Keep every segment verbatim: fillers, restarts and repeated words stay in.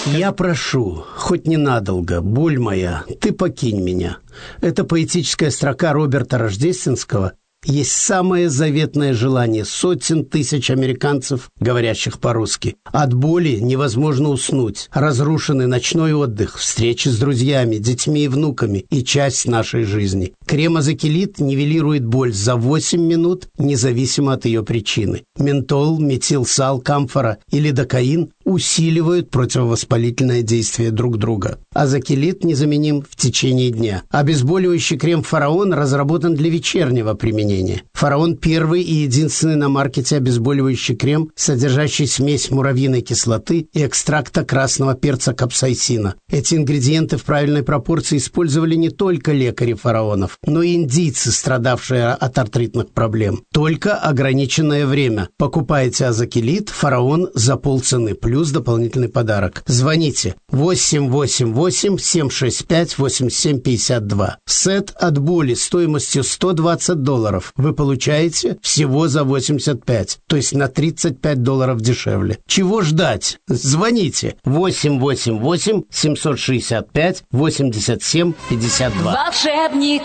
Я прошу, хоть ненадолго, боль моя, ты покинь меня. Это поэтическая строка Роберта Рождественского есть самое заветное желание сотен тысяч американцев, говорящих по-русски. От боли невозможно уснуть. Разрушенный ночной отдых, встречи с друзьями, детьми и внуками и часть нашей жизни. Крем Азакилит нивелирует боль за восемь минут, независимо от ее причины. Ментол, метилсал, камфора и лидокаин усиливают противовоспалительное действие друг друга. Азакилит незаменим в течение дня. Обезболивающий крем «Фараон» разработан для вечернего применения. «Фараон» – первый и единственный на маркете обезболивающий крем, содержащий смесь муравьиной кислоты и экстракта красного перца капсаицина. Эти ингредиенты в правильной пропорции использовали не только лекари фараонов, но и индийцы, страдавшие от артритных проблем. Только ограниченное время. Покупайте Азакилит «Фараон» за полцены, плюс дополнительный подарок. Звоните восемь восемь восемь семь шесть пять восемь семь пять два. Сет от боли стоимостью сто двадцать долларов вы получаете всего за восемьдесят пять, то есть на тридцать пять долларов дешевле. Чего ждать? Звоните восемь восемь восемь семь шесть пять восемьдесят семь пятьдесят два. Волшебник.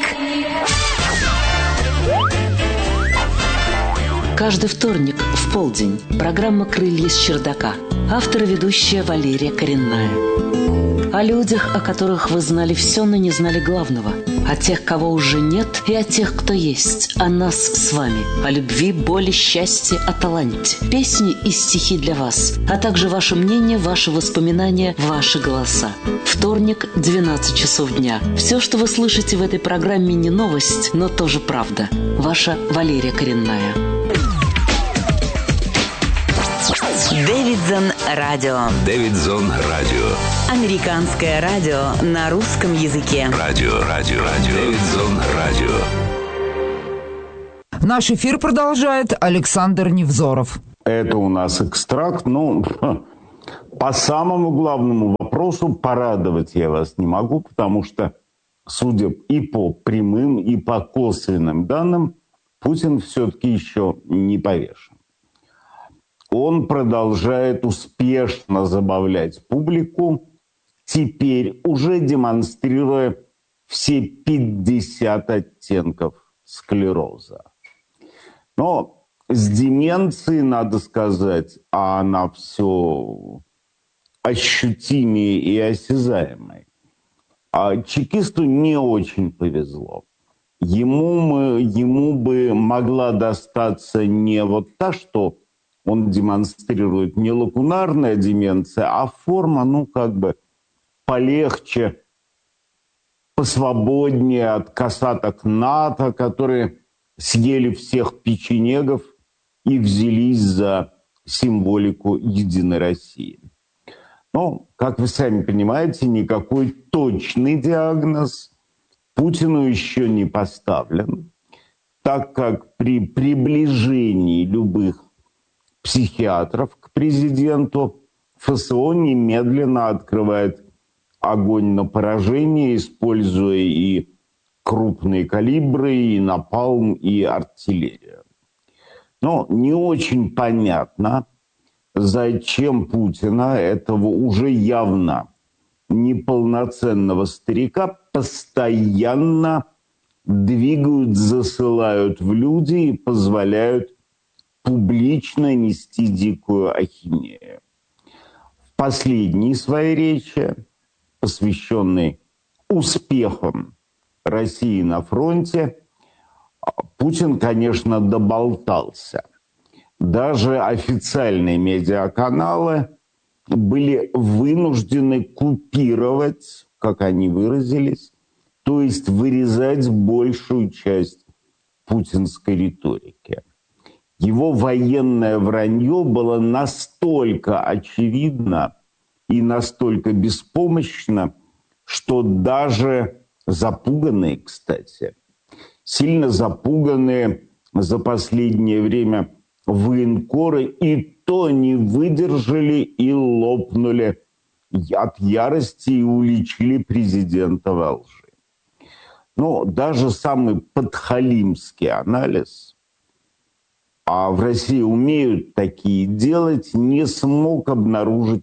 Каждый вторник в полдень программа «Крылья с чердака». Автор и ведущая Валерия Коренная. О людях, о которых вы знали все, но не знали главного. О тех, кого уже нет, и о тех, кто есть. О нас с вами. О любви, боли, счастье, о таланте. Песни и стихи для вас. А также ваше мнение, ваши воспоминания, ваши голоса. Вторник, двенадцать часов дня. Все, что вы слышите в этой программе, не новость, но тоже правда. Ваша Валерия Коренная. Дэвидсон Радио. Дэвидсон Радио. Американское радио на русском языке. Радио, радио, радио. Дэвидсон Радио. Наш эфир продолжает Александр Невзоров. Это у нас экстракт. Ну, по самому главному вопросу порадовать я вас не могу, потому что, судя и по прямым, и по косвенным данным, Путин все-таки еще не повешен. Он продолжает успешно забавлять публику, теперь уже демонстрируя все пятьдесят оттенков склероза. Но с деменцией, надо сказать, а она все ощутимее и осязаемой. А чекисту не очень повезло. Ему, мы, ему бы могла достаться не вот та, что он демонстрирует, не лакунарная деменция, а форма, ну, как бы полегче, посвободнее от касаток НАТО, которые съели всех печенегов и взялись за символику Единой России. Но, как вы сами понимаете, никакой точный диагноз Путину еще не поставлен, так как при приближении любых психиатров к президенту ФСО немедленно открывает огонь на поражение, используя и крупные калибры, и напалм, и артиллерию. Но не очень понятно, зачем Путина, этого уже явно неполноценного старика, постоянно двигают, засылают в люди и позволяют публично нести дикую ахинею. В последней своей речи, посвященной успехам России на фронте, Путин, конечно, доболтался. Даже официальные медиаканалы были вынуждены купировать, как они выразились, то есть вырезать большую часть путинской риторики. Его военное вранье было настолько очевидно и настолько беспомощно, что даже запуганные, кстати, сильно запуганные за последнее время военкоры и то не выдержали и лопнули от ярости и уличили президента во лжи. Но даже самый подхалимский анализ, а в России умеют такие делать, не смог обнаружить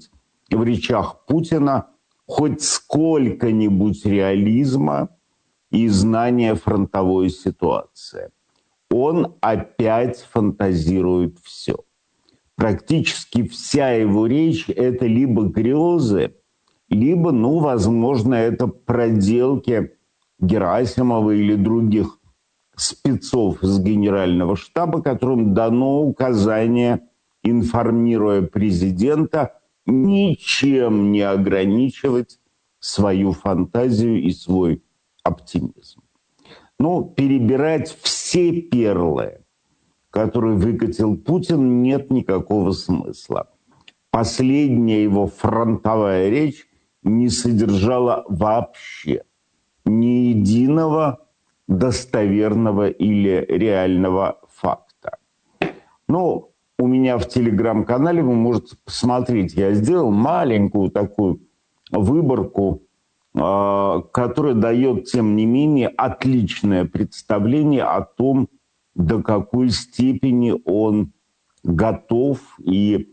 в речах Путина хоть сколько-нибудь реализма и знания фронтовой ситуации. Он опять фантазирует все. Практически вся его речь – это либо грезы, либо, ну, возможно, это проделки Герасимова или других спецов из Генерального штаба, которым дано указание, информируя президента, ничем не ограничивать свою фантазию и свой оптимизм. Ну, перебирать все перлы, которые выкатил Путин, нет никакого смысла. Последняя его фронтовая речь не содержала вообще ни единого достоверного или реального факта. Ну, у меня в телеграм-канале вы можете посмотреть, я сделал маленькую такую выборку, которая дает, тем не менее, отличное представление о том, до какой степени он готов и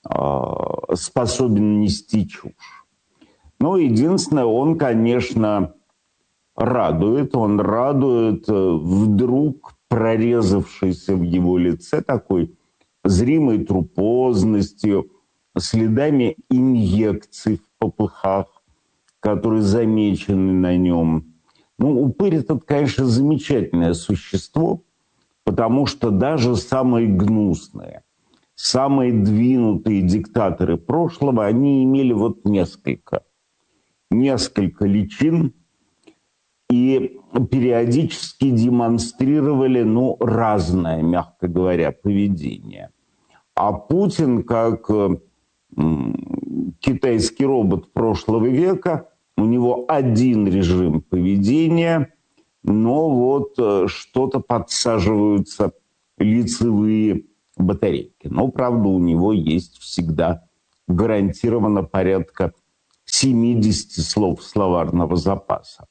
способен нести чушь. Но единственное, он, конечно, радует. Он радует вдруг прорезавшейся в его лице такой зримой трупозностью, следами инъекций в попыхах, которые замечены на нем. Ну, упырь – это, конечно, замечательное существо, потому что даже самые гнусные, самые двинутые диктаторы прошлого, они имели вот несколько, несколько личин и периодически демонстрировали, ну, разное, мягко говоря, поведение. А Путин, как китайский робот прошлого века, у него один режим поведения, но вот что-то подсаживаются лицевые батарейки. Но, правда, у него есть всегда гарантированно порядка семьдесят слов словарного запаса.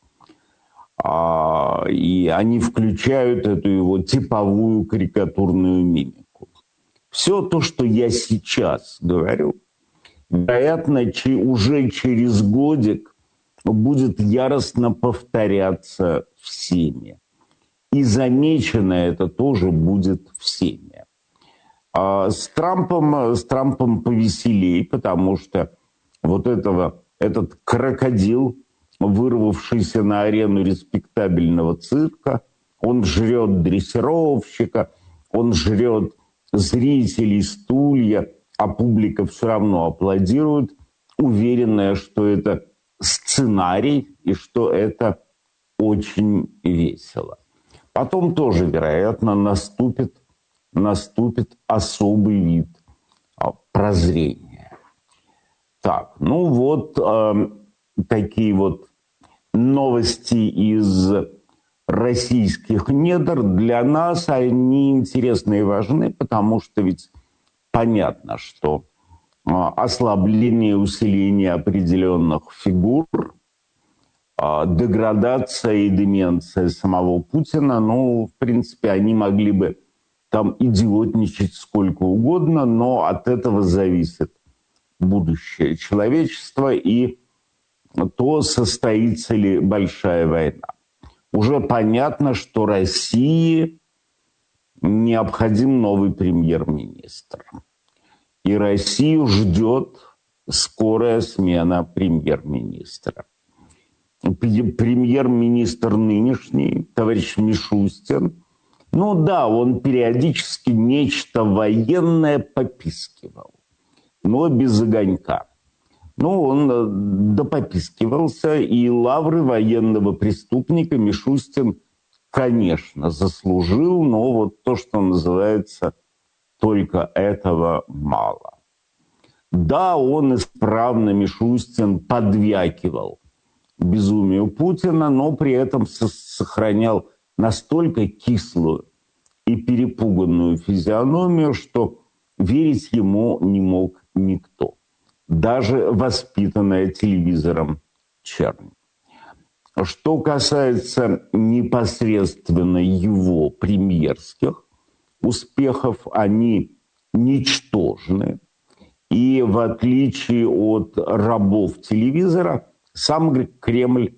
А, и они включают эту его типовую карикатурную мимику. Все то, что я сейчас говорю, вероятно, уже через годик будет яростно повторяться всеми. И замечено это тоже будет всеми. А с Трампом, с Трампом повеселей, потому что вот этого, этот крокодил, вырвавшийся на арену респектабельного цирка, он жрет дрессировщика, он жрет зрителей, стулья, а публика все равно аплодирует, уверенная, что это сценарий и что это очень весело. Потом тоже, вероятно, наступит, наступит особый вид прозрения. Так, ну вот э, такие вот новости из российских недр. Для нас они интересны и важны, потому что ведь понятно, что ослабление, усиление определенных фигур, деградация и деменция самого Путина, ну, в принципе, они могли бы там идиотничать сколько угодно, но от этого зависит будущее человечества и то, состоится ли большая война. Уже понятно, что России необходим новый премьер-министр. И Россию ждет скорая смена премьер-министра. Премьер-министр нынешний, товарищ Мишустин, ну да, он периодически нечто военное попискивал, но без огонька. Ну, он допопискивался, и лавры военного преступника Мишустин, конечно, заслужил, но вот то, что называется, только этого мало. Да, он исправно, Мишустин, подвякивал безумию Путина, но при этом сохранял настолько кислую и перепуганную физиономию, что верить ему не мог никто. Даже воспитанная телевизором чернь. Что касается непосредственно его премьерских успехов, они ничтожны. И в отличие от рабов телевизора, сам Кремль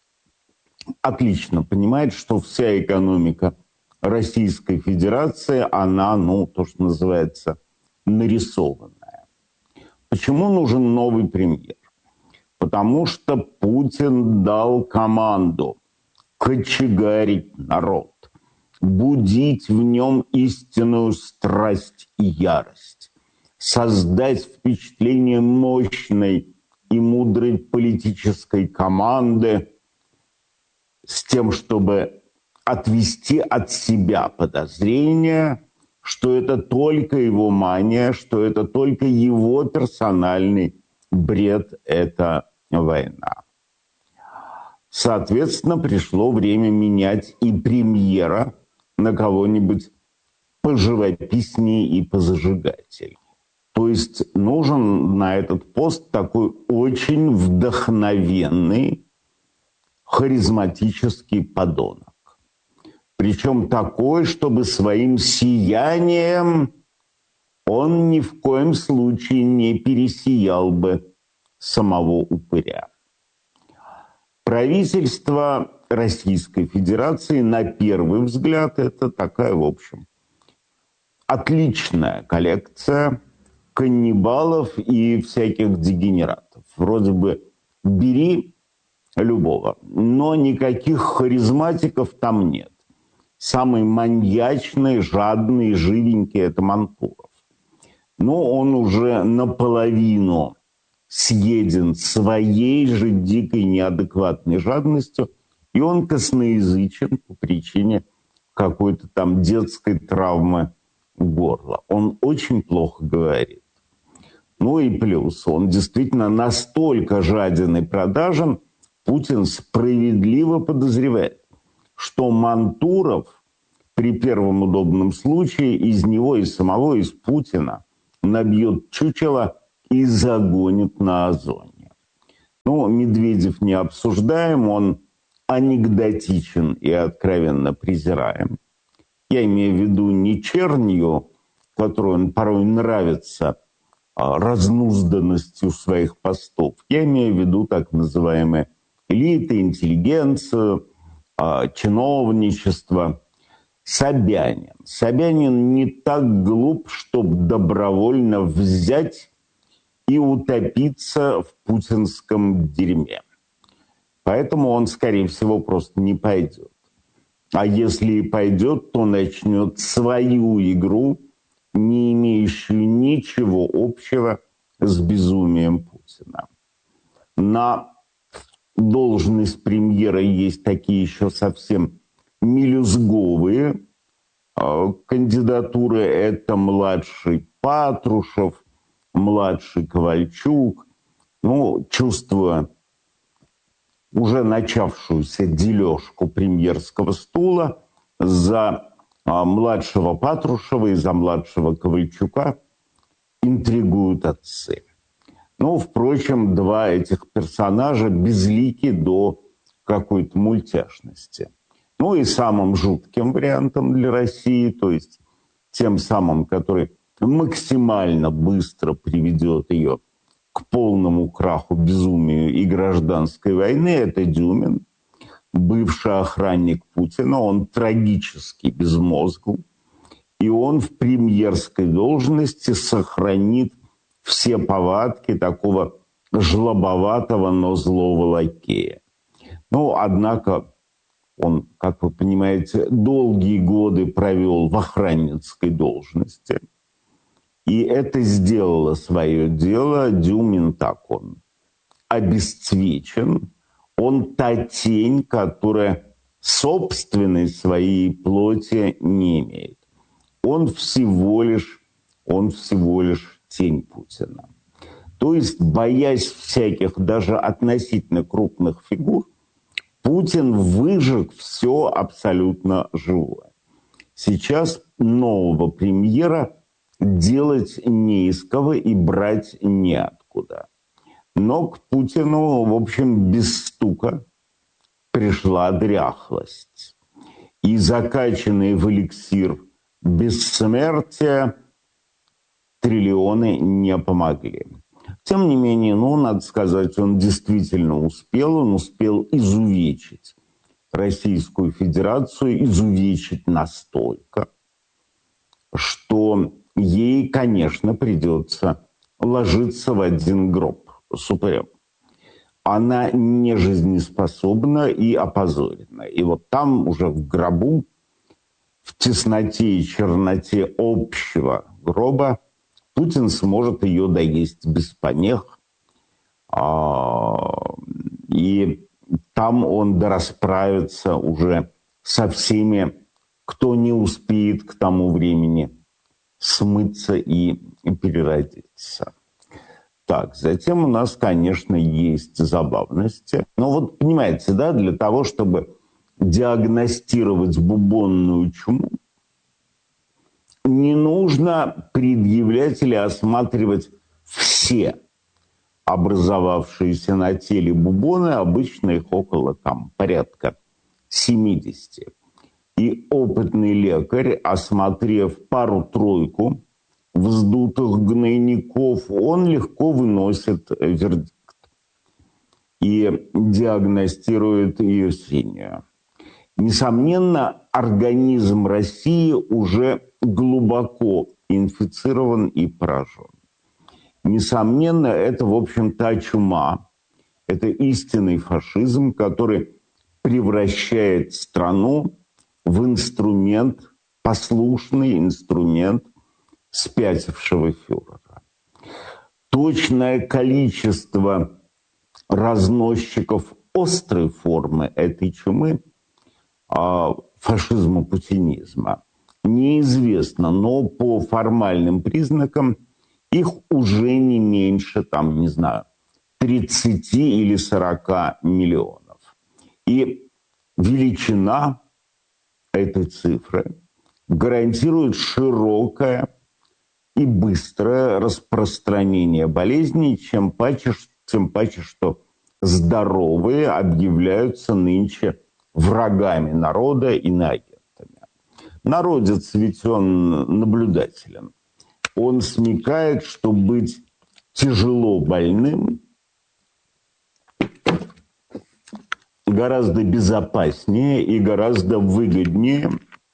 отлично понимает, что вся экономика Российской Федерации, она, ну, то, что называется, нарисованная. Почему нужен новый премьер? Потому что Путин дал команду кочегарить народ, будить в нем истинную страсть и ярость, создать впечатление мощной и мудрой политической команды с тем, чтобы отвести от себя подозрения, что это только его мания, что это только его персональный бред, это война. Соответственно, пришло время менять и премьера на кого-нибудь поживописнее и позажигательнее. То есть нужен на этот пост такой очень вдохновенный, харизматический подонок. Причем такой, чтобы своим сиянием он ни в коем случае не пересиял бы самого упыря. Правительство Российской Федерации, на первый взгляд, это такая, в общем, отличная коллекция каннибалов и всяких дегенератов. Вроде бы бери любого, но никаких харизматиков там нет. Самый маньячный, жадный, живенький – это Мантуров. Но он уже наполовину съеден своей же дикой неадекватной жадностью, и он косноязычен по причине какой-то там детской травмы горла. Он очень плохо говорит. Ну и плюс, он действительно настолько жаден и продажен, Путин справедливо подозревает, что Мантуров при первом удобном случае из него, из самого, из Путина набьет чучело и загонит на Озоне. Ну, Медведев не обсуждаем, он анекдотичен и откровенно презираем. Я имею в виду не чернью, которую он порой нравится, а разнузданностью своих постов. Я имею в виду так называемые элиты, интеллигенцию, чиновничество. Собянин. Собянин не так глуп, чтобы добровольно взять и утопиться в путинском дерьме. Поэтому он, скорее всего, просто не пойдет. А если и пойдет, то начнет свою игру, не имеющую ничего общего с безумием Путина. На должность премьера есть такие еще совсем мелюзговые кандидатуры. Это младший Патрушев, младший Ковальчук. Ну, чувствуя уже начавшуюся дележку премьерского стула, за младшего Патрушева и за младшего Ковальчука интригуют отцы. Ну, впрочем, два этих персонажа безлики до какой-то мультяшности. Ну и самым жутким вариантом для России, то есть тем самым, который максимально быстро приведет ее к полному краху, безумию и гражданской войны, это Дюмин, бывший охранник Путина. Он трагически безмозгл, и он в премьерской должности сохранит все повадки такого жлобоватого, но злого лакея. Ну, однако он, как вы понимаете, долгие годы провел в охранницкой должности. И это сделало свое дело. Дюмин так, он обесцвечен. Он та тень, которая собственной своей плоти не имеет. Он всего лишь, он всего лишь тень Путина. То есть, боясь всяких даже относительно крупных фигур, Путин выжег все абсолютно живое. Сейчас нового премьера делать не из кого и брать неоткуда. Но к Путину, в общем, без стука пришла дряхлость. И закачанный в эликсир бессмертия триллионы не помогли. Тем не менее, ну, надо сказать, он действительно успел, он успел изувечить Российскую Федерацию, изувечить настолько, что ей, конечно, придется ложиться в один гроб с упырем. Она не жизнеспособна и опозорена. И вот там уже в гробу, в тесноте и черноте общего гроба, Путин сможет ее доесть без помех. И там он дорасправится уже со всеми, кто не успеет к тому времени смыться и переродиться. Так, затем у нас, конечно, есть забавности. Но вот, понимаете, да, для того, чтобы диагностировать бубонную чуму, не нужно предъявлять или осматривать все образовавшиеся на теле бубоны, обычно их около там, порядка семидесяти. И опытный лекарь, осмотрев пару-тройку вздутых гнойников, он легко выносит вердикт и диагностирует Ерсинию. Несомненно, организм России уже глубоко инфицирован и поражен. Несомненно, это, в общем, та чума, это истинный фашизм, который превращает страну в инструмент, послушный инструмент спятившего фюрера. Точное количество разносчиков острой формы этой чумы, фашизма, путинизма, неизвестно, но по формальным признакам их уже не меньше, там, не знаю, тридцати или сорока миллионов. И величина этой цифры гарантирует широкое и быстрое распространение болезней, чем паче, тем паче, что здоровые объявляются нынче врагами народа и иноагентами. Народец ведь он наблюдателен. Он смекает, что быть тяжело больным гораздо безопаснее и гораздо выгоднее,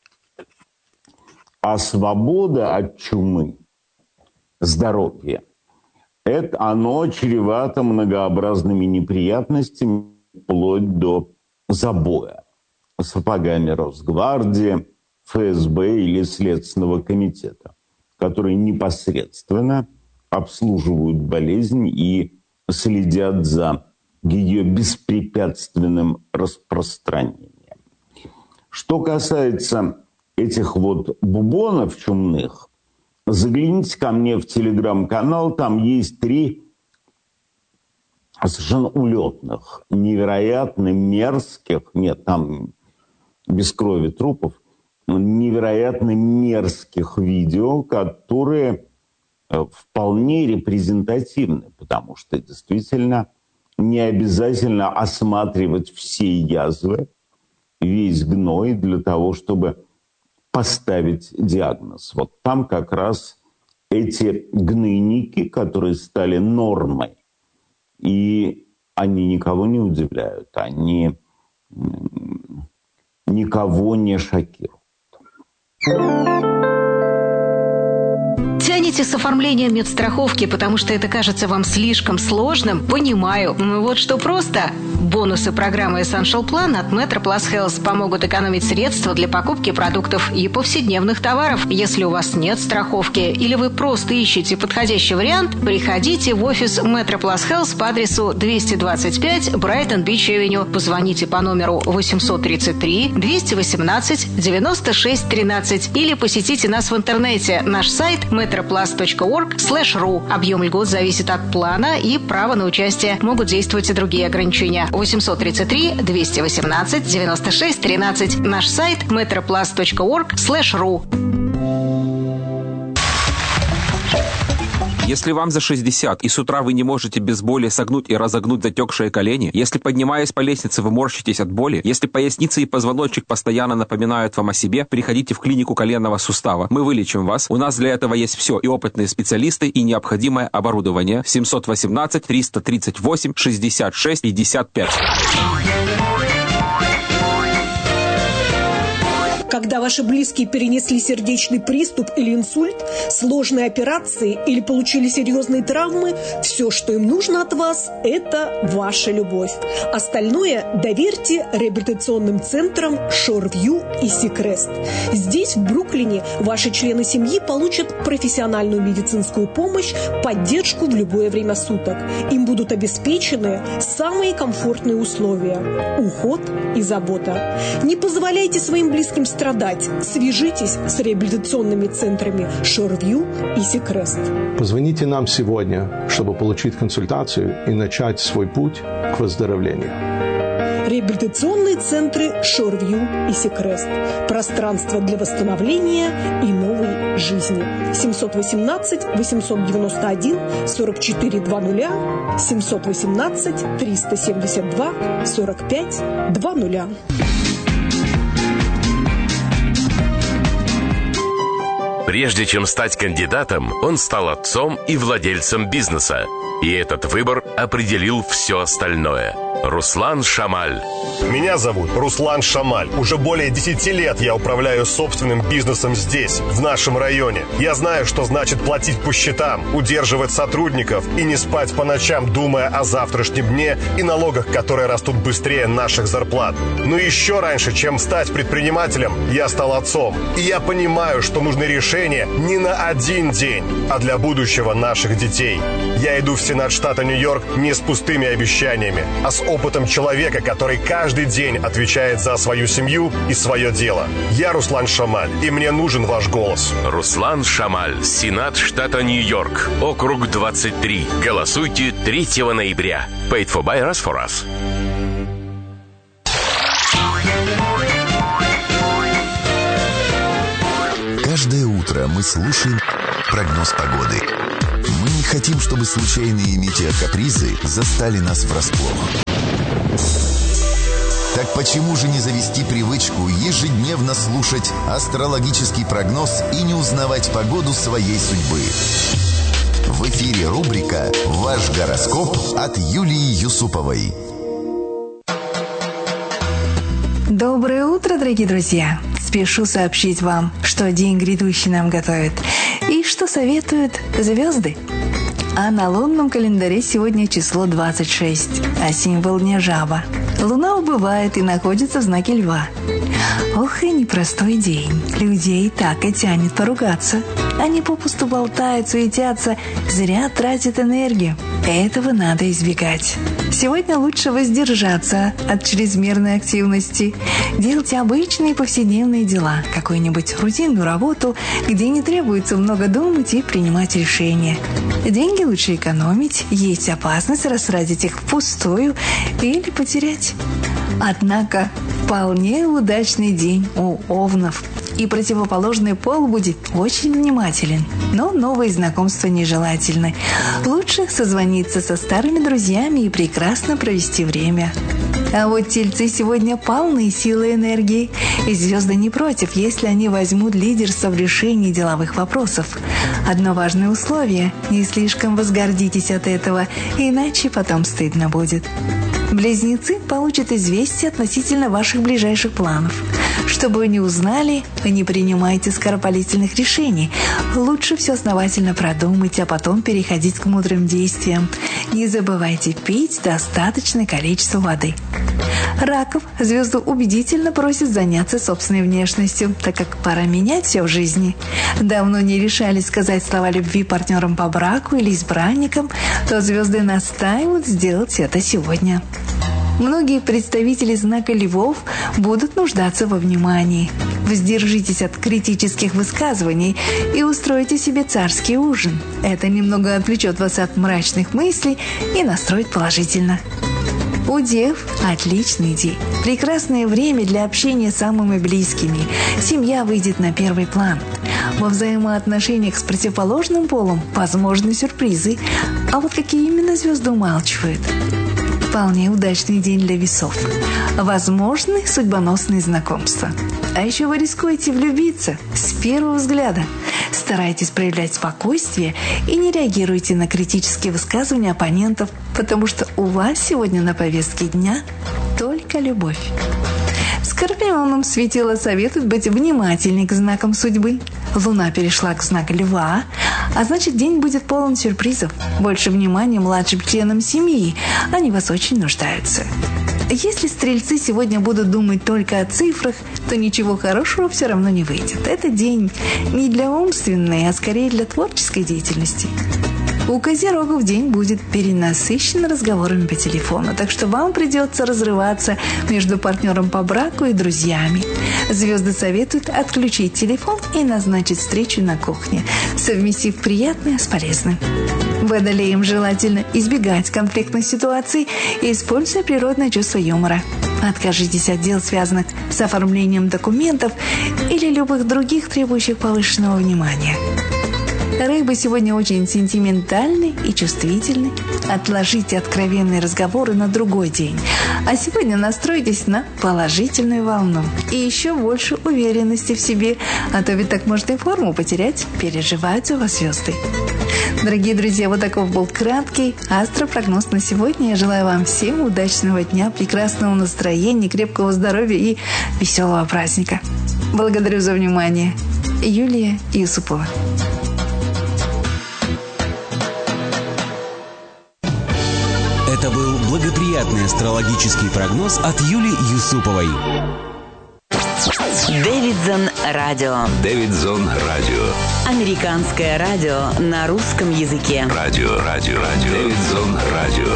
а свобода от чумы, здоровье, это оно чревато многообразными неприятностями вплоть до забоя сапогами Росгвардии, ФСБ или Следственного комитета, которые непосредственно обслуживают болезнь и следят за ее беспрепятственным распространением. Что касается этих вот бубонов чумных, загляните ко мне в телеграм-канал, там есть три совершенно улетных, невероятно мерзких, нет, там без крови трупов, невероятно мерзких видео, которые вполне репрезентативны, потому что действительно не обязательно осматривать все язвы, весь гной для того, чтобы поставить диагноз. Вот там как раз эти гнойники, которые стали нормой, и они никого не удивляют, они никого не шокируют. Тянете с оформлением медстраховки, потому что это кажется вам слишком сложным? Понимаю. Ну вот что просто. Бонусы программы Essential Plan от Metro Plus Health помогут экономить средства для покупки продуктов и повседневных товаров. Если у вас нет страховки или вы просто ищете подходящий вариант, приходите в офис Metro Plus Health по адресу двести двадцать пять Брайтон Бич Авеню. Позвоните по номеру восемьсот тридцать три двести восемнадцать девяносто шесть тринадцать или посетите нас в интернете. Наш сайт metroplus точка орг слэш ру. Объем льгот зависит от плана, и право на участие. Могут действовать и другие ограничения. восемьсот тридцать три двести восемнадцать девяносто шесть тринадцать. Наш сайт metroplus точка орг слэш ру. Если вам за шестьдесят, и с утра вы не можете без боли согнуть и разогнуть затекшие колени, если, поднимаясь по лестнице, вы морщитесь от боли, если поясница и позвоночник постоянно напоминают вам о себе, приходите в клинику коленного сустава. Мы вылечим вас. У нас для этого есть все, и опытные специалисты, и необходимое оборудование. семьсот восемнадцать триста тридцать восемь шестьдесят шесть пятьдесят пять. Когда ваши близкие перенесли сердечный приступ или инсульт, сложные операции или получили серьезные травмы, все, что им нужно от вас, это ваша любовь. Остальное доверьте реабилитационным центрам Шорвью и Сикрест. Здесь, в Бруклине, ваши члены семьи получат профессиональную медицинскую помощь, поддержку в любое время суток. Им будут обеспечены самые комфортные условия, уход и забота. Не позволяйте своим близким страдать. Свяжитесь с реабилитационными центрами Шорвью и Сикрест. Позвоните нам сегодня, чтобы получить консультацию и начать свой путь к выздоровлению. Реабилитационные центры Шорвью и Сикрест. Пространство для восстановления и новой жизни. семьсот восемнадцать восемьсот девяносто один сорок четыре двадцать, семьсот восемнадцать триста семьдесят два сорок пять двадцать. Прежде чем стать кандидатом, он стал отцом и владельцем бизнеса. И этот выбор определил все остальное. Руслан Шамаль. Меня зовут Руслан Шамаль. Уже более десяти лет я управляю собственным бизнесом здесь, в нашем районе. Я знаю, что значит платить по счетам, удерживать сотрудников и не спать по ночам, думая о завтрашнем дне и налогах, которые растут быстрее наших зарплат. Но еще раньше, чем стать предпринимателем, я стал отцом. И я понимаю, что нужны решения не на один день, а для будущего наших детей. Я иду в Сенат штата Нью-Йорк не с пустыми обещаниями, а с опытом человека, который каждый день отвечает за свою семью и свое дело. Я Руслан Шамаль, и мне нужен ваш голос. Руслан Шамаль, Сенат штата Нью-Йорк, округ двадцать три. Голосуйте третьего ноября. Paid for by us for us. Каждое утро мы слушаем прогноз погоды. Мы не хотим, чтобы случайные метеокапризы застали нас врасплох. Так почему же не завести привычку ежедневно слушать астрологический прогноз и не узнавать погоду своей судьбы? В эфире рубрика «Ваш гороскоп» от Юлии Юсуповой. Доброе утро, дорогие друзья! Спешу сообщить вам, что день грядущий нам готовит и что советуют звезды. А на лунном календаре сегодня число двадцать шесть, а символ дня жаба. Луна убывает и находится в знаке льва. Ох и непростой день. Людей так и тянет поругаться. Они попусту болтают, суетятся, зря тратят энергию. Этого надо избегать. Сегодня лучше воздержаться от чрезмерной активности. Делайте обычные повседневные дела, какую-нибудь рутинную работу, где не требуется много думать и принимать решения. Деньги лучше экономить, есть опасность растратить их впустую или потерять. Однако вполне удачный день у овнов. И противоположный пол будет очень внимателен, но новые знакомства нежелательны. Лучше созвониться со старыми друзьями и прекрасно провести время. А вот тельцы сегодня полны силы и энергии, и звезды не против, если они возьмут лидерство в решении деловых вопросов. Одно важное условие – не слишком возгордитесь от этого, иначе потом стыдно будет. Близнецы получат известие относительно ваших ближайших планов. Чтобы вы не узнали, не принимайте скоропалительных решений. Лучше все основательно продумать, а потом переходить к мудрым действиям. Не забывайте пить достаточное количество воды. Раков звезду убедительно просят заняться собственной внешностью, так как пора менять все в жизни. Давно не решались сказать слова любви партнерам по браку или избранникам, то звезды настаивают сделать это сегодня. Многие представители знака львов будут нуждаться во внимании. Воздержитесь от критических высказываний и устройте себе царский ужин. Это немного отвлечет вас от мрачных мыслей и настроит положительно. У дев отличный день. Прекрасное время для общения с самыми близкими. Семья выйдет на первый план. Во взаимоотношениях с противоположным полом возможны сюрпризы. А вот какие именно звезды умалчивают? Вполне удачный день для весов. Возможны судьбоносные знакомства. А еще вы рискуете влюбиться с первого взгляда. Старайтесь проявлять спокойствие и не реагируйте на критические высказывания оппонентов, потому что у вас сегодня на повестке дня только любовь. Скорпионам светило советует быть внимательней к знакам судьбы. Луна перешла к знаку Льва, а значит, день будет полон сюрпризов. Больше внимания младшим членам семьи, они вас очень нуждаются. Если стрельцы сегодня будут думать только о цифрах, то ничего хорошего все равно не выйдет. Это день не для умственной, а скорее для творческой деятельности. У козерогов день будет перенасыщен разговорами по телефону, так что вам придется разрываться между партнером по браку и друзьями. Звезды советуют отключить телефон и назначить встречу на кухне, совместив приятное с полезным. Водолеям желательно избегать конфликтных ситуаций, используя природное чувство юмора. Откажитесь от дел, связанных с оформлением документов или любых других, требующих повышенного внимания. Рыбы сегодня очень сентиментальны и чувствительны. Отложите откровенные разговоры на другой день. А сегодня настройтесь на положительную волну. И еще больше уверенности в себе. А то ведь так можно и форму потерять. Переживают за вас звезды. Дорогие друзья, вот таков был краткий астропрогноз на сегодня. Я желаю вам всем удачного дня, прекрасного настроения, крепкого здоровья и веселого праздника. Благодарю за внимание. Юлия Юсупова. Это был благоприятный астрологический прогноз от Юлии Юсуповой. Дэвидсон Радио. Дэвидсон Радио. Американское радио на русском языке. Радио, радио, радио. Дэвидсон Радио.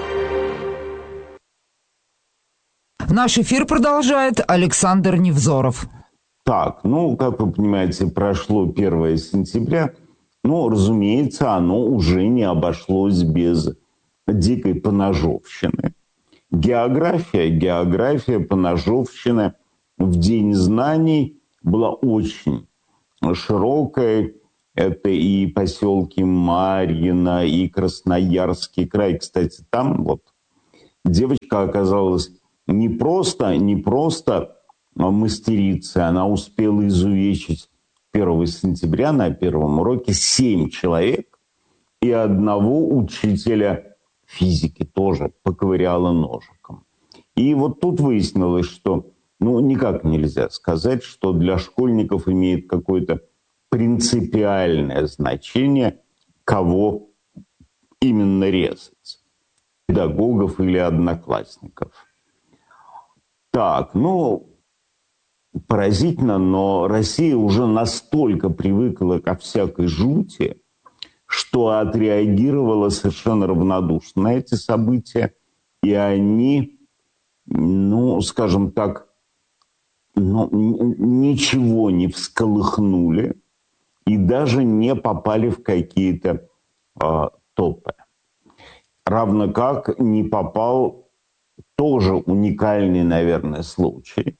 Наш эфир продолжает Александр Невзоров. Так, ну, как вы понимаете, прошло первое сентября. Ну, разумеется, оно уже не обошлось без дикой поножовщины. География, география, поножовщина в День знаний была очень широкая. Это и поселки Марьино, и Красноярский край. Кстати, там вот девочка оказалась не просто, не просто мастерицей, она успела изувечить первого сентября на первом уроке семь человек и одного учителя физики тоже поковыряла ножиком. И вот тут выяснилось, что ну, никак нельзя сказать, что для школьников имеет какое-то принципиальное значение, кого именно резать. Педагогов или одноклассников. Так, ну, поразительно, но Россия уже настолько привыкла ко всякой жути, что отреагировала совершенно равнодушно на эти события, и они, ну, скажем так, ну, ничего не всколыхнули и даже не попали в какие-то э, топы. Равно как не попал тоже уникальный, наверное, случай,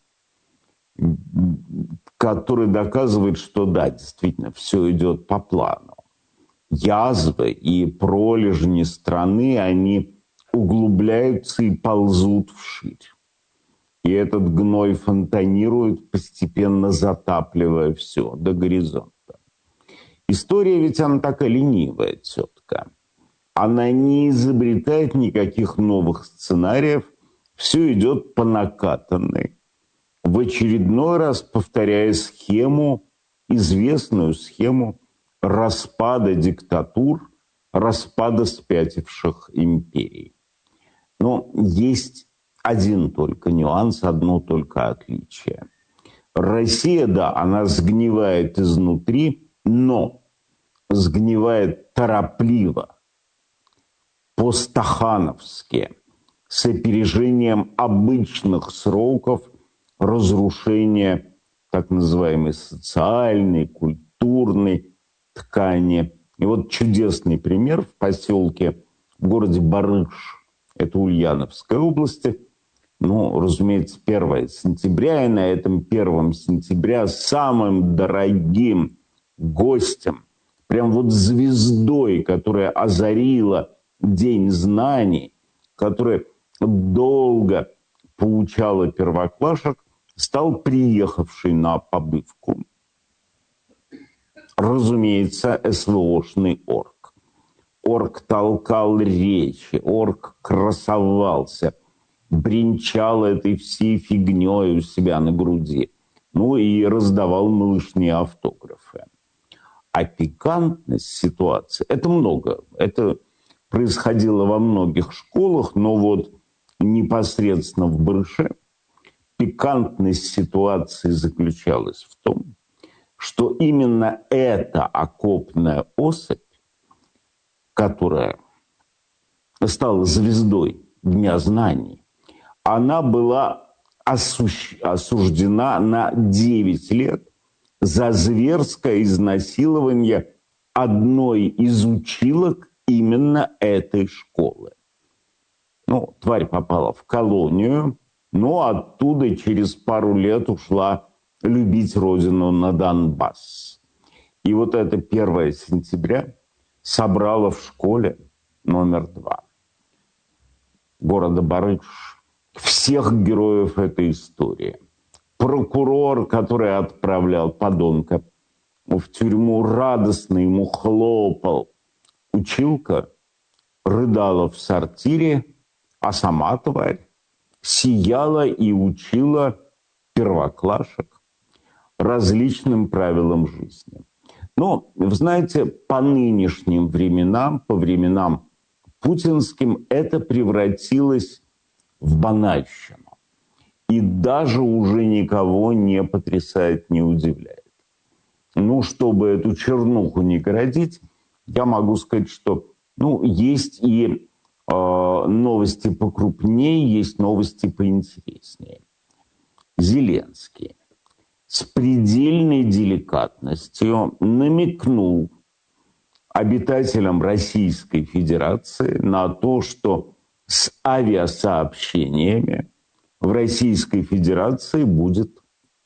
который доказывает, что да, действительно, все идет по плану. Язвы и пролежни страны, они углубляются и ползут вширь. И этот гной фонтанирует, постепенно затапливая все до горизонта. История ведь она такая ленивая тетка. Она не изобретает никаких новых сценариев, все идет по накатанной. В очередной раз повторяя схему, известную схему распада диктатур, распада спятивших империй. Но есть один только нюанс, одно только отличие. Россия, да, она сгнивает изнутри, но сгнивает торопливо, по-стахановски, с опережением обычных сроков разрушения так называемой социальной, культурной ткани. И вот чудесный пример в поселке, в городе Барыш, это Ульяновской области. Ну, разумеется, первое сентября, и на этом первом сентября самым дорогим гостем, прям вот звездой, которая озарила День знаний, которая долго поучала первоклашек, стал приехавший на побывку, разумеется, СВОшный орк. Орк толкал речи, орк красовался, бренчал этой всей фигней у себя на груди, ну и раздавал малышне автографы. А пикантность ситуации, это много, это происходило во многих школах, но вот непосредственно в Барыше пикантность ситуации заключалась в том, что именно эта окопная особь, которая стала звездой Дня знаний, она была осуждена на девять лет за зверское изнасилование одной из училок именно этой школы. Ну, тварь попала в колонию, но оттуда через пару лет ушла любить родину на Донбасс. И вот это первое сентября собрало в школе номер два города Барыш всех героев этой истории. Прокурор, который отправлял подонка в тюрьму, радостно ему хлопал. Училка рыдала в сортире, а сама тварь сияла и учила первоклашек различным правилам жизни. Но, вы знаете, по нынешним временам, по временам путинским, это превратилось в банальщину. И даже уже никого не потрясает, не удивляет. Ну, чтобы эту чернуху не городить, я могу сказать, что ну, есть и э, новости покрупнее, есть новости поинтереснее. Зеленский с предельной деликатностью намекнул обитателям Российской Федерации на то, что с авиасообщениями в Российской Федерации будет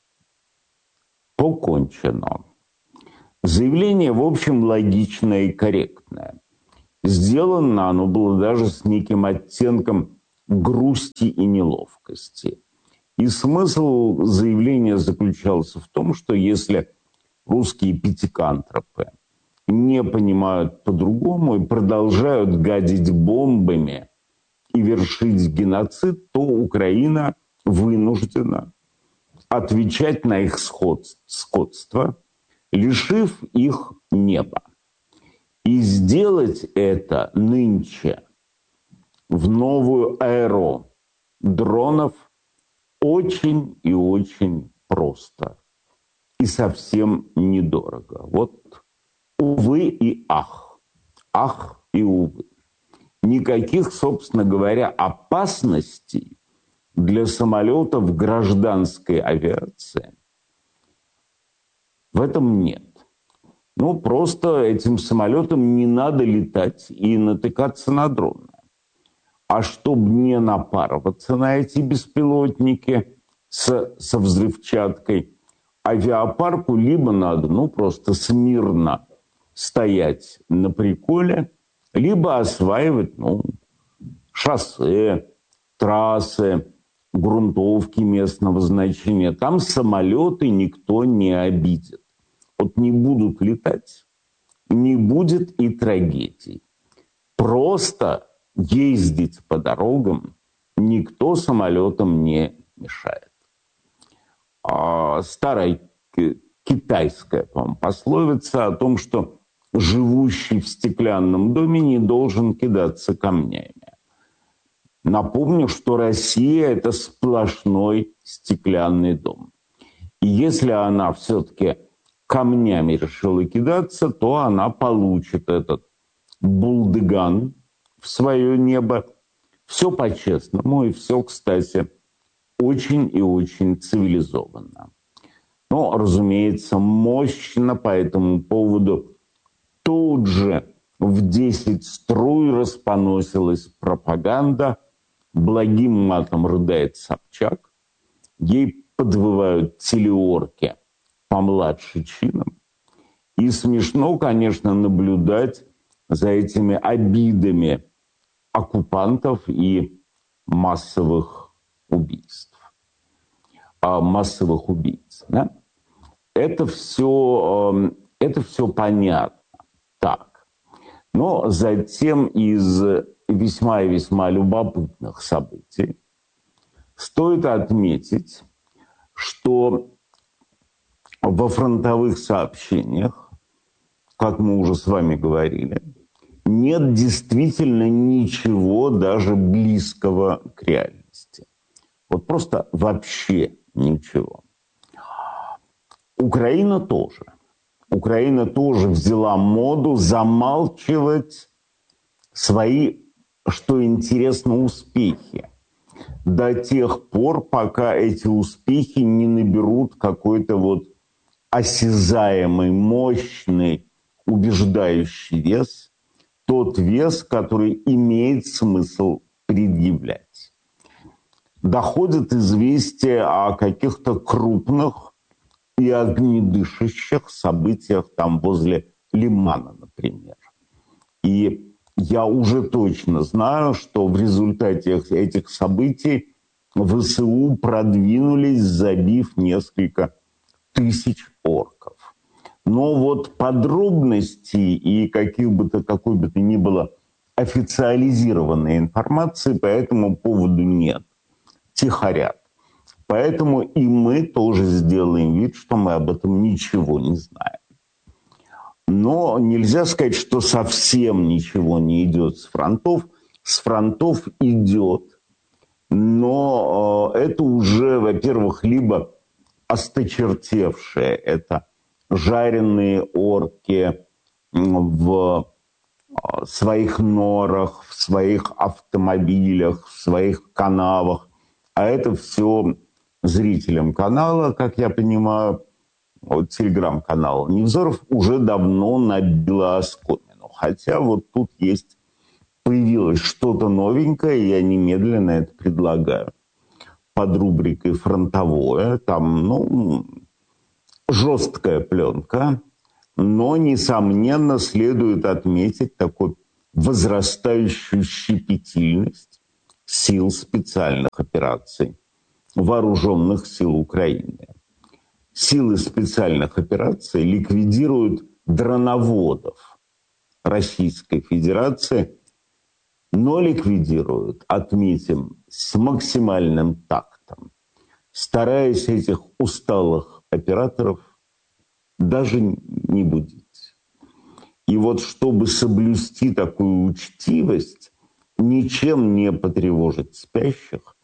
покончено. Заявление, в общем, логичное и корректное. Сделано оно было даже с неким оттенком грусти и неловкости. И смысл заявления заключался в том, что если русские пятикантропы не понимают по-другому и продолжают гадить бомбами и вершить геноцид, то Украина вынуждена отвечать на их скотство, лишив их неба. И сделать это нынче, в новую эру дронов, очень и очень просто. И совсем недорого. Вот увы и ах. Ах и увы. Никаких, собственно говоря, опасностей для самолетов гражданской авиации в этом нет. Ну, просто этим самолетам не надо летать и натыкаться на дроны. А чтобы не напарываться на эти беспилотники с, со взрывчаткой, авиапарку либо надо, ну, просто смирно стоять на приколе, либо осваивать, ну, шоссе, трассы, грунтовки местного значения. Там самолеты никто не обидит. Вот не будут летать, не будет и трагедий. Просто ездить по дорогам никто самолетам не мешает. А старая китайская, по-моему, пословица о том, что живущий в стеклянном доме не должен кидаться камнями. Напомню, что Россия – это сплошной стеклянный дом. И если она все-таки камнями решила кидаться, то она получит этот булдыган в свое небо. Все по-честному и все, кстати, очень и очень цивилизованно. Но, разумеется, мощно по этому поводу тут же в десять струй распоносилась пропаганда. Благим матом рыдает Собчак. Ей подвывают телеорки помладше чином. И смешно, конечно, наблюдать за этими обидами оккупантов и массовых убийств, массовых убийц. Да? Это все, это все понятно. Так. Но затем из весьма и весьма любопытных событий стоит отметить, что во фронтовых сообщениях, как мы уже с вами говорили, нет действительно ничего даже близкого к реальности. Вот просто вообще ничего. Украина тоже. Украина тоже взяла моду замалчивать свои, что интересно, успехи. До тех пор, пока эти успехи не наберут какой-то вот осязаемый, мощный, убеждающий вес, тот вес, который имеет смысл предъявлять. Доходят известия о каких-то крупных и огнедышащих событиях там возле Лимана, например. И я уже точно знаю, что в результате этих событий ВСУ продвинулись, забив несколько тысяч орков. Но вот подробностей и каких бы то, какой бы то ни было официализированной информации по этому поводу нет. Тихорят. Поэтому и мы тоже сделаем вид, что мы об этом ничего не знаем. Но нельзя сказать, что совсем ничего не идет с фронтов. С фронтов идет. Но это уже, во-первых, либо осточертевшее, это жареные орки в своих норах, в своих автомобилях, в своих канавах. А это все зрителям канала, как я понимаю, вот, телеграм-канала Невзоров уже давно набило оскомину. Хотя вот тут есть, появилось что-то новенькое, я немедленно это предлагаю. Под рубрикой «Фронтовое». Там, ну, жесткая пленка, но, несомненно, следует отметить такую возрастающую щепетильность сил специальных операций, вооруженных сил Украины. Силы специальных операций ликвидируют дроноводов Российской Федерации, но ликвидируют, отметим, с максимальным тактом, стараясь этих усталых операторов даже не будить. И вот чтобы соблюсти такую учтивость, ничем не потревожить спящих,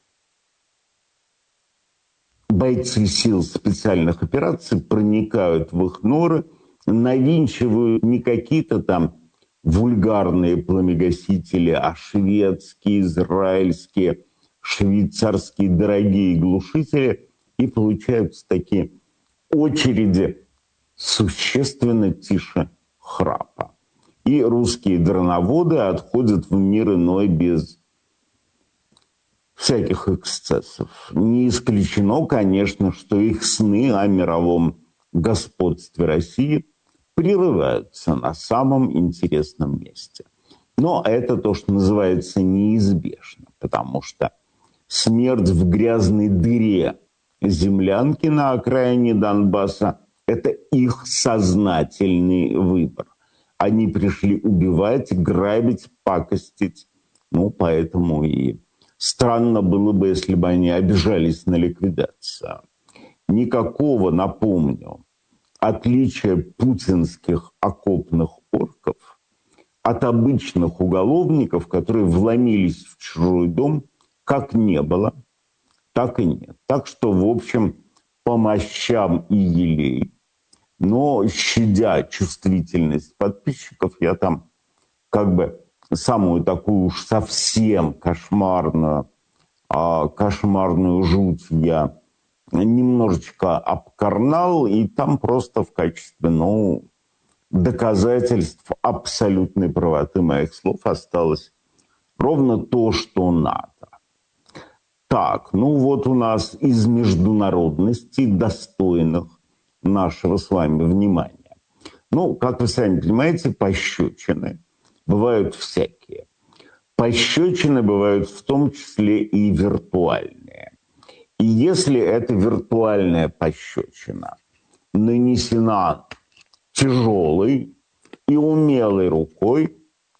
бойцы сил специальных операций проникают в их норы, навинчивают не какие-то там вульгарные пламегасители, а шведские, израильские, швейцарские дорогие глушители, и получаются такие очереди существенно тише храпа. И русские дроноводы отходят в мир иной без всяких эксцессов. Не исключено, конечно, что их сны о мировом господстве России прерываются на самом интересном месте. Но это то, что называется неизбежно, потому что смерть в грязной дыре землянки на окраине Донбасса – это их сознательный выбор. Они пришли убивать, грабить, пакостить. Ну, поэтому и странно было бы, если бы они обижались на ликвидацию. Никакого, напомню, отличия путинских окопных орков от обычных уголовников, которые вломились в чужой дом, как не было, так и нет. Так что, в общем, по мощам и елей. Но, щадя чувствительность подписчиков, я там как бы самую такую уж совсем кошмарную, а, кошмарную жуть я немножечко обкарнал, и там просто в качестве, ну, доказательств абсолютной правоты моих слов осталось ровно то, что надо. Так, ну вот у нас из международностей, достойных нашего с вами внимания. Ну, как вы сами понимаете, пощечины бывают всякие. Пощечины бывают в том числе и виртуальные. И если эта виртуальная пощечина нанесена тяжелой и умелой рукой,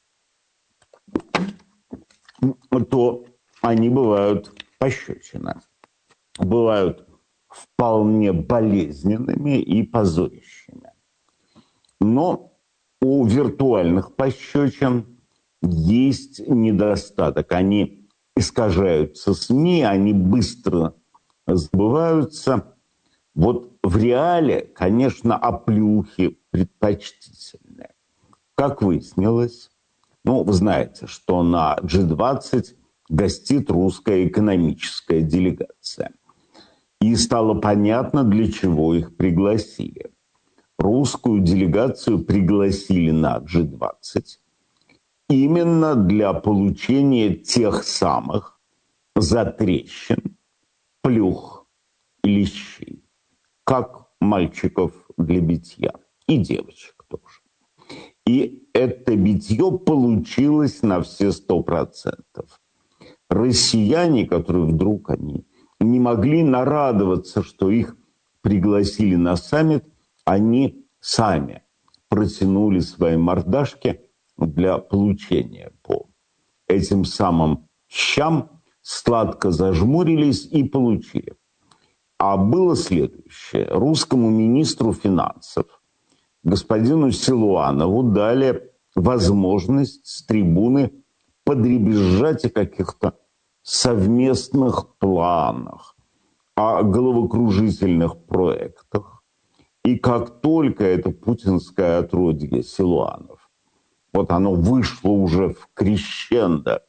то они бывают пощечины. Бывают вполне болезненными и позорящими. Но у виртуальных пощечин есть недостаток. Они искажаются СМИ, они быстро забываются. Вот в реале, конечно, оплеухи предпочтительные. Как выяснилось, ну, вы знаете, что на джи двадцать гостит русская экономическая делегация. И стало понятно, для чего их пригласили. Русскую делегацию пригласили на джи двадцать именно для получения тех самых затрещин, плюх и лещей, как мальчиков для битья, и девочек тоже. И это битье получилось на все сто процентов. Россияне, которые вдруг они не могли нарадоваться, что их пригласили на саммит, они сами протянули свои мордашки для получения по этим самым щам, сладко зажмурились и получили. А было следующее. Русскому министру финансов, господину Силуанову, дали возможность с трибуны подребезжать о каких-то совместных планах, о головокружительных проектах. И как только это путинское отродье Силуанов, вот оно вышло уже в крещендо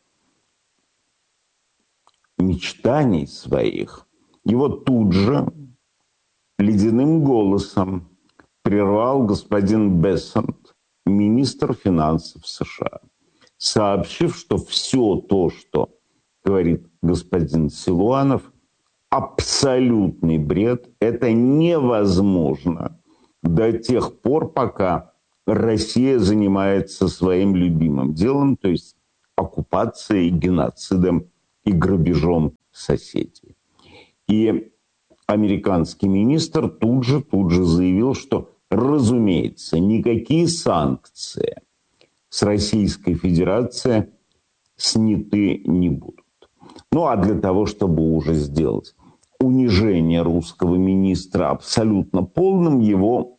мечтаний своих, его тут же ледяным голосом прервал господин Бессент, министр финансов США, сообщив, что все то, что говорит господин Силуанов, абсолютный бред. Это невозможно до тех пор, пока Россия занимается своим любимым делом, то есть оккупацией, геноцидом и грабежом соседей. И американский министр тут же, тут же заявил, что, разумеется, никакие санкции с Российской Федерацией сняты не будут. Ну а для того, чтобы уже сделать унижение русского министра абсолютно полным, его,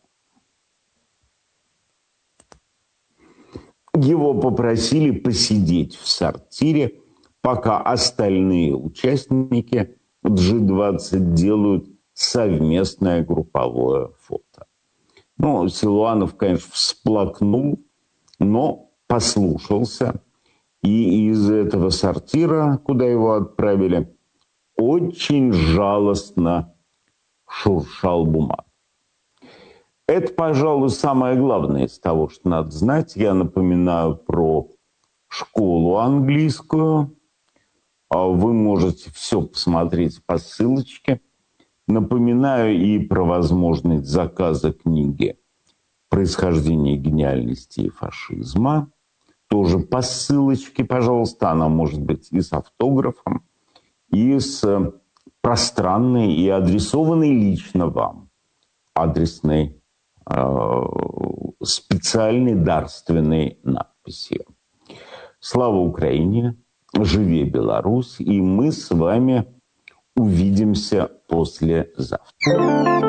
его попросили посидеть в сортире, пока остальные участники джи двадцать делают совместное групповое фото. Ну, Силуанов, конечно, всплакнул, но послушался. И из этого сортира, куда его отправили, очень жалостно шуршал бумаг. Это, пожалуй, самое главное из того, что надо знать. Я напоминаю про школу английскую. Вы можете все посмотреть по ссылочке. Напоминаю и про возможность заказа книги «Происхождение гениальности и фашизма». Тоже по ссылочке, пожалуйста. Она может быть и с автографом, и с пространной, и адресованной лично вам адресной э, специальной дарственной надписью. Слава Украине! Живи Беларусь! И мы с вами увидимся послезавтра.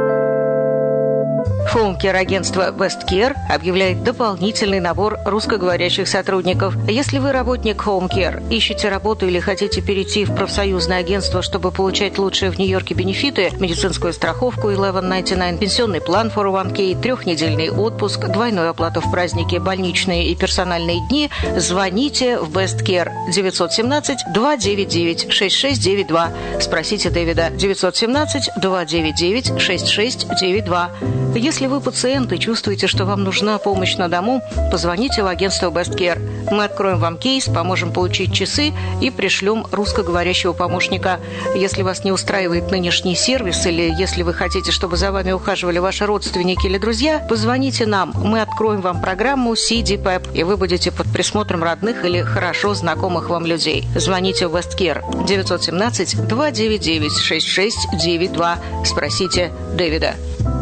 Хоумкер агентства Westcare объявляет дополнительный набор русскоговорящих сотрудников. Если вы работник Хоумкер, ищете работу или хотите перейти в профсоюзное агентство, чтобы получать лучшие в Нью-Йорке бенефиты, медицинскую страховку eleven ninety-nine, пенсионный план фор о ван кей, трехнедельный отпуск, двойную оплату в праздники, больничные и персональные дни, звоните в Westcare девять один семь два девять девять шесть шесть девять два. Спросите Дэвида девять один семь два девять девять шесть шесть девять два. Если Если вы пациент и чувствуете, что вам нужна помощь на дому, позвоните в агентство Best Care. Мы откроем вам кейс, поможем получить часы и пришлем русскоговорящего помощника. Если вас не устраивает нынешний сервис или если вы хотите, чтобы за вами ухаживали ваши родственники или друзья, позвоните нам. Мы откроем вам программу си ди пэп, и вы будете под присмотром родных или хорошо знакомых вам людей. Звоните в Best Care девять один семь два девять девять шесть шесть девять два. Спросите Дэвида.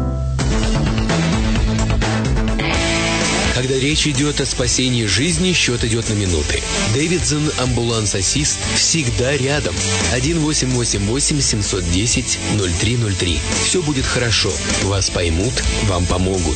Когда речь идет о спасении жизни, счет идет на минуты. Дэвидсон амбуланс-ассист всегда рядом. один восемь восемь восемь семь один ноль ноль три ноль три. Все будет хорошо. Вас поймут, вам помогут.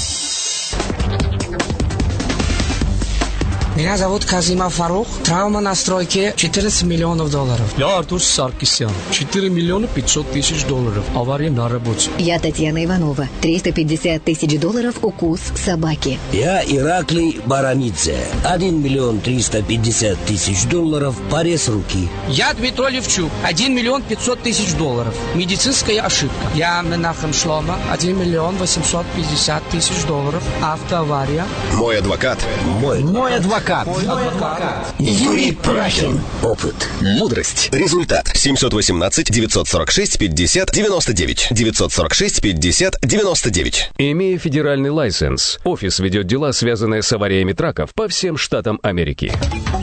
Меня зовут Казимов Фарух. Травма на стройке четырнадцать миллионов долларов. Я Артур Саркисян. четыре миллиона пятьсот тысяч долларов. Авария на работе. Я Татьяна Иванова. триста пятьдесят тысяч долларов укус собаки. Я Ираклий Барамидзе. один миллион триста пятьдесят тысяч долларов. Порез руки. Я Дмитрий Левчук. один миллион пятьсот тысяч долларов. Медицинская ошибка. Я Менахем Шлома. один миллион восемьсот пятьдесят тысяч долларов. Автоавария. Мой адвокат. Мой. Мой адвокат. Юрий Прахин. Опыт. Мудрость. Результат. семь один восемь девять сорок шесть пятьдесят девяносто девять. девять сорок шесть пятьдесят девяносто девять. Имея федеральный лайсенс, офис ведет дела, связанные с авариями траков по всем штатам Америки.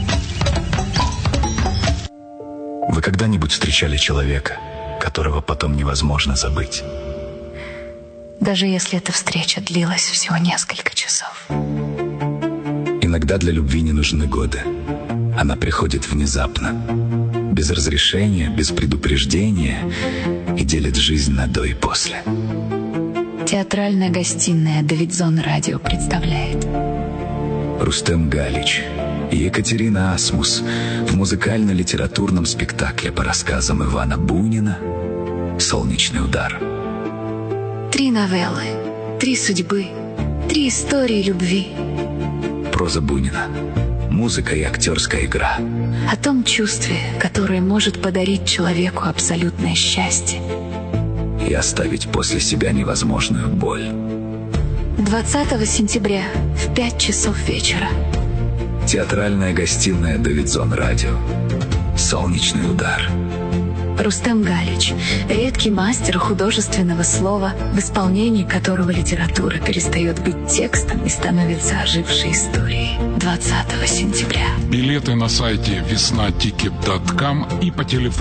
Вы когда-нибудь встречали человека, которого потом невозможно забыть? Даже если эта встреча длилась всего несколько часов. Иногда для любви не нужны годы. Она приходит внезапно, без разрешения, без предупреждения и делит жизнь на до и после. Театральная гостиная Давидзон Радио представляет Рустем Галич и Екатерина Асмус в музыкально-литературном спектакле по рассказам Ивана Бунина «Солнечный удар». Три новеллы, три судьбы, три истории любви. Проза Бунина, музыка и актерская игра. О том чувстве, которое может подарить человеку абсолютное счастье. И оставить после себя невозможную боль. двадцатого сентября в пять часов вечера. Театральная гостиная Давидзон Радио. «Солнечный удар». Рустем Галич, редкий мастер художественного слова, в исполнении которого литература перестает быть текстом и становится ожившей историей. двадцатого сентября. Билеты на сайте весна тикет точка ком и по телефону